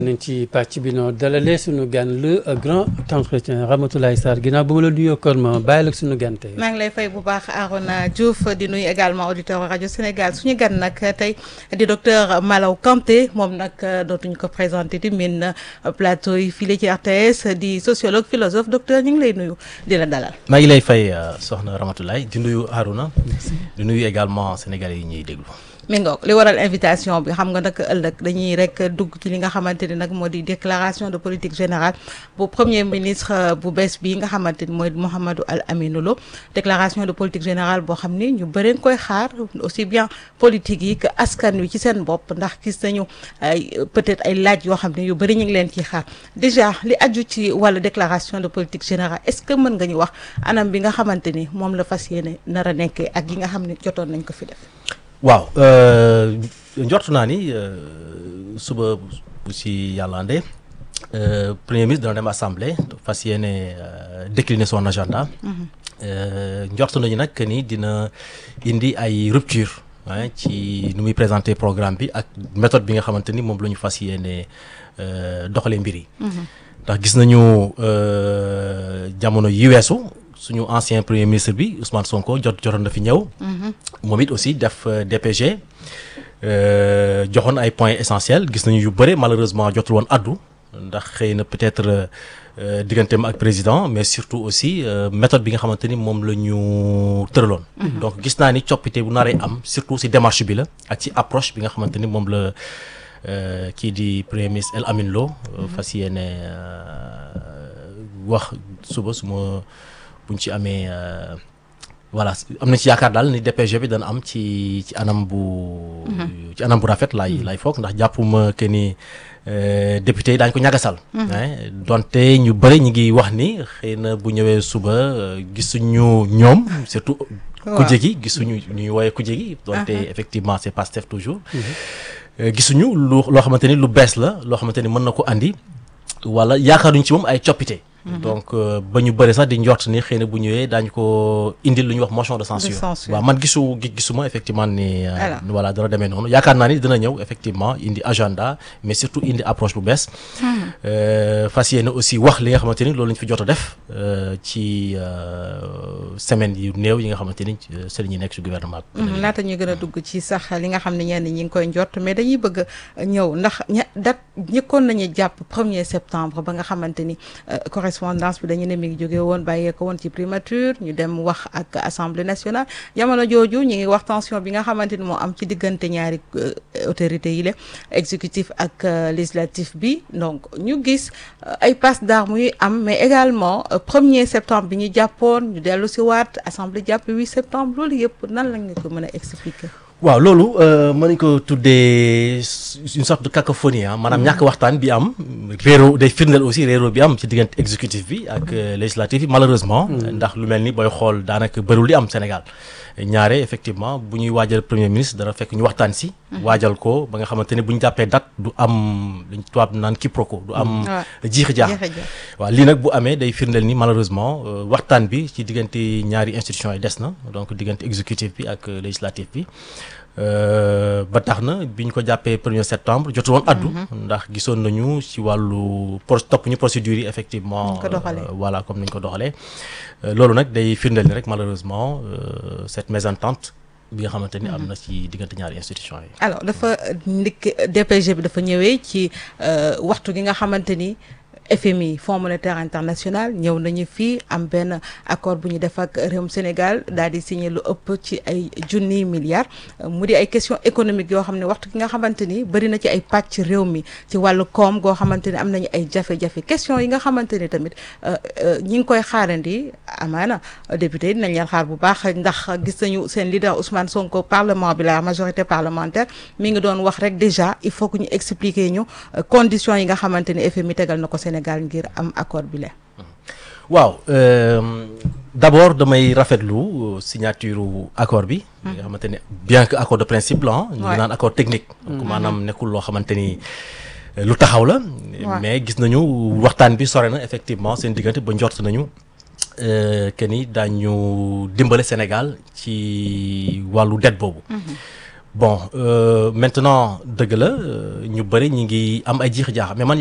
nañ ci pàcc bi noo dalalee suñu gan le grand entretien Ramatoulaye Sarr ginnaaw ba ma la nuyoo kon ma bàyyi la suñu gan tey. maa ngi lay fay bu baax Arona Diouf di nuyu également auditeur rajo Sénégal suñu gan nag tey di docteur Malaw Kanté moom nag dootuñu ko présenté di min plateau yi fii ci RTS di sociologue philosophe docteur ñu ngi lay nuyu di la dalal. maa ngi lay fay soxna Ramatoulaye di nuyu Arona. di nuyu également Sénégalais yi ñuy déglu. mi ngoog li waral invitation bi xam nga nag ëllëg dañuy rek dugg ci li nga xamante ni nag moo di déclaration de politique générale bu premier ministre bu bees bi nga xamante ni mooy Mouhamadou Al Aminou Lo déclaration de politique générale boo xam ni ñu bëri koy xaar aussi bien politique yi que askan wi ci seen bopp ndax gis nañu ay peut-être ay laaj yoo xam ne yu bëri ñu ngi leen ciy xaar déjà li aju ci wàllu déclaration de politique générale est-ce que mën nga ñu wax anam bi nga xamante ni moom la fas yéene nar a nekkee ak yi nga xam ne jotoon nañ ko fi def. waaw njortu naa ni suba bu ci yàlla andee premier ministre dana dem assemblée fas yéene décliner son agenda. njortu nañu nag que ni dina indi ay rupture ci nu muy présenter programme bi ak méthode bi nga xamante ni moom la ñu fas yéene doxalee mbir yi. ndax gis nañu jamono yi weesu. suñu ancien premier ministre bi Ousmane Sonko jotoon na fi ñëw. moom it aussi def DPG joxoon ay points essentiels gis nañu yu bëre malheureusement jotul woon addu ndax xëy na peut-être digganteem ak président mais surtout aussi méthode bi nga xamante ni moom la ñu tëraloon. donc gis naa ni coppite bu naree am surtout ci démarche bi la ak ci approche bi nga xamante ni moom la kii di premier ministre El Amin Lo fas yéene wax suba buñ ci amee voilà am na ci yaakaar daal ni DPG bi dana am ci anam bu rafet lay foog ndax jàppuma que ni député yi daañu ko ñagasal. donte ñu bëri ñu ngi wax ni xëy na bu ñëwee suba gisuñu ñoom surtout. kuje gi gisuñu ñuy woowee kuje gi. donte effectivement c'est Pastef toujours. gisuñu loo xamante ni lu bees la loo xamante ni mën na ko andi wala yaakaaruñ ci moom ay coppite. donc ba ñu bëri sax di njort ni xëy na bu ñëwee daañu ko indil lu ñuy wax motion de censure. waaw man gisuma effectivement ni. voilà dana demee noonu yaakaar naa ni dina ñëw effectivement indi agenda mais surtout indi approche bu bees. fas yéene aussi wax li nga xamante ni loolu la ñu fi jot a def ci semaine yu néew yi nga xamante ni sëriñ ñi nekk ci gouvernement bi. laata ñuy gën a dugg ci sax li nga xam ne ñenn ñi ngi koy njort mais dañuy bëgg ñëw ndax date njëkkoon nañu jàpp 1er septembre ba nga xamante ni. correspondance bi dañu ne mi ngi jóge woon bàyyee ko woon ci primature ñu dem wax ak assemblée nationale jamono jooju ñu ngi wax tension bi nga xamante ni moo am ci diggante ñaari autorités yi la exécutif ak législatif bi donc ñu gis ay passe d'armes yu am mais également 1er septembre bi ñu jàppoon ñu dellu si waat assemblée jàpp 8 septembre loolu yëpp nan lañ ko mën a expliquer. waaw loolu mën nañu ko tuddee une sorte de cacophonie maanaam ñàkk waxtaan bi am réeroo day firndeel aussi réeroo bi am ci diggante exécutif bi ak législatif bi malheureusement ndax lu mel ni booy xool daanaka bëriwul li am Sénégal ñaare effectivement bu ñuy waajal premier ministre dara fekk ñu waxtaan si waajal ko ba nga xamante ne bu ñu jàppee date du am dañ tubaab naan quiproquo du am jiixi jaax waaw lii nag bu amee day firndeel ni malheureusement waxtaan bi ci diggante ñaari institutions yi des na donc diggante exécutif bi ak législatif bi ba tax na bi ñu ko jàppee 1er septembre jotu woon addu ndax gisoon nañu ci wàllu topp ñu procédures yi effectivement voilà comme ni ñu ko doxalee loolu nag day firndeel ni rek malheureusement cette mésentente bi nga xamante ni am na ci diggante ñaari institutions yi. alors dafa DPG bi dafa ñëwee ci waxtu gi nga xamante ni FMI Fonds monétaire international ñëw nañu fii am benn accord bu ñu def ak réewum Sénégal daal di signé lu ëpp ci ay junniy milliards mu di ay questions économiques yoo xam ne waxtu ki nga xamante ni bëri na ci ay pàcc réew mi ci wàllu koom goo xamante ni am nañu ay jafe-jafe questions yi nga xamante ni tamit ñi ngi koy xaarandi amaana député yi dinañ leen xaar bu baax ndax gis nañu seen leader Ousmane Sonko parlement bi la majorité parlementaire mi ngi doon wax rek déjà il faut que ñu expliquer ñu conditions yi nga xamante ni FMI tegal na ko Sénégal ngir am accord bi la. waaw d'abord damay rafetlu signature accord bi. nga xamante ne bien que accord de principe la ñu ngi naan accord technique. donc maanaam nekkul loo xamante ni lu taxaw la. mais gis nañu waxtaan bi sore na effectivement seen diggante ba njort nañu que ni daañu dimbale Sénégal ci wàllu dette boobu. bon maintenant dëgg la ñu bëri ñi ngi am ay jiix jaax mais man